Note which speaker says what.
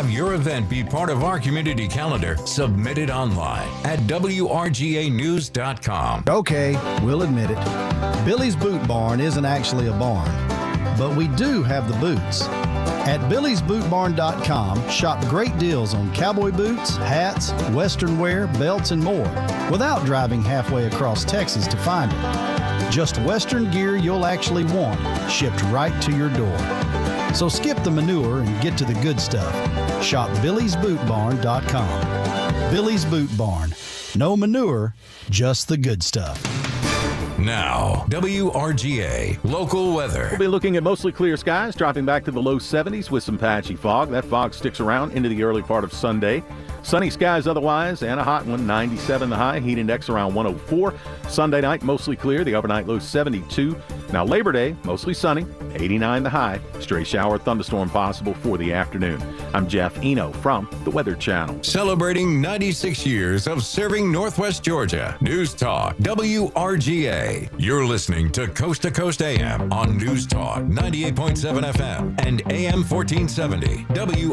Speaker 1: have your event be part of our community calendar, submit it online at WRGAnews.com.
Speaker 2: Okay, we'll admit it. Billy's Boot Barn isn't actually a barn, but we do have the boots. At Billy'sBootBarn.com, shop great deals on cowboy boots, hats, western wear, belts, and more without driving halfway across Texas to find it. Just western gear you'll actually want, shipped right to your door. So skip the manure and get to the good stuff. Shop Billy'sBootBarn.com. Billy's Boot Barn. No manure, just the good stuff.
Speaker 1: Now, WRGA local weather.
Speaker 3: We'll be looking at mostly clear skies, dropping back to the low 70s with some patchy fog. That fog sticks around into the early part of Sunday. Sunny skies otherwise, and a hot one, 97 the high, heat index around 104. Sunday night, mostly clear, the overnight low 72. Now Labor Day, mostly sunny, 89 the high. Stray shower, thunderstorm possible for the afternoon. I'm Jeff Eno from the Weather Channel.
Speaker 1: Celebrating 96 years of serving Northwest Georgia. News Talk, WRGA. You're listening to Coast to Coast AM on News Talk, 98.7 FM and AM 1470, WRGA.